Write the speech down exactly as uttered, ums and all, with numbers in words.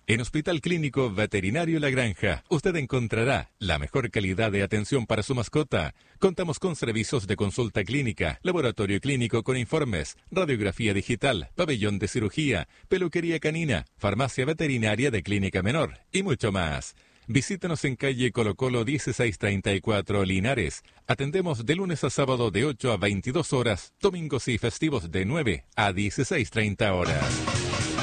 En Hospital Clínico Veterinario La Granja, usted encontrará la mejor calidad de atención para su mascota. Contamos con servicios de consulta clínica, laboratorio clínico con informes, radiografía digital, pabellón de cirugía, peluquería canina, farmacia veterinaria de clínica menor y mucho más. Visítanos en calle Colo Colo dieciséis treinta y cuatro Linares. Atendemos de lunes a sábado de ocho a veintidós horas, domingos y festivos de nueve a dieciséis treinta horas.